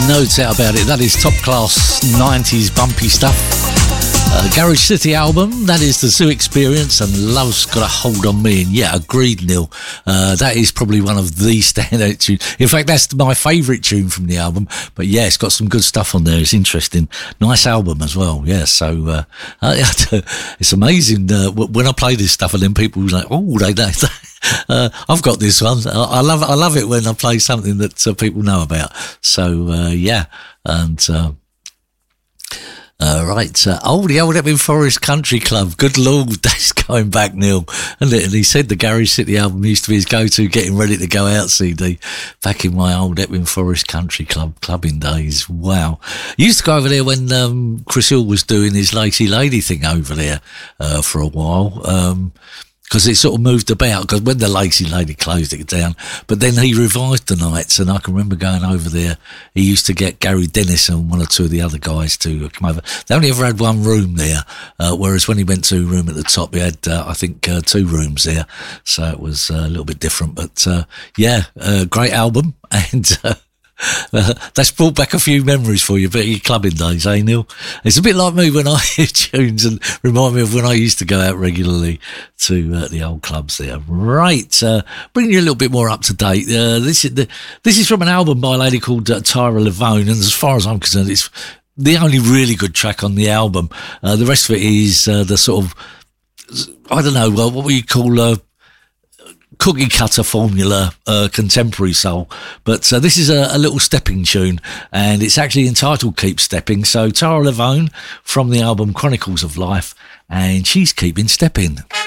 No doubt about it. That is top class 90s bumpy stuff. Garage City album, that is the Zoo Experience, and Love's Got a Hold on Me. And yeah, agreed, Neil. That is probably one of the standout tunes. In fact, that's my favourite tune from the album. But yeah, it's got some good stuff on there. It's interesting. Nice album as well. Yeah, so it's amazing when I play this stuff, and then people are like, oh, they I've got this one. I love it when I play something that people know about. So yeah, and right, the old Epping Forest Country Club. Good Lord, that's going back, Neil. And he said the Garage City album used to be his go-to getting ready to go out CD back in my old Epping Forest Country Club clubbing days. Wow. Used to go over there when Chris Hill was doing his Lazy Lady thing over there for a while. Because it sort of moved about, because when the Lazy Lady closed it down, but then he revived the nights, and I can remember going over there. He used to get Gary Dennis and one or two of the other guys to come over. They only ever had one room there, whereas when he went to a room at the top, he had, I think, two rooms there, so it was a little bit different. But yeah, great album, and that's brought back a few memories for you, but your clubbing days, eh, Neil? It's a bit like me when I hear tunes and remind me of when I used to go out regularly to the old clubs there. Right, bringing you a little bit more up to date. This is from an album by a lady called Tyra Levone, and as far as I'm concerned, it's the only really good track on the album. The rest of it is the sort of, I don't know, what we call cookie cutter formula, contemporary soul, but this is a little stepping tune, and it's actually entitled Keep Stepping. So Tara Levone from the album Chronicles of Life, and she's keeping stepping.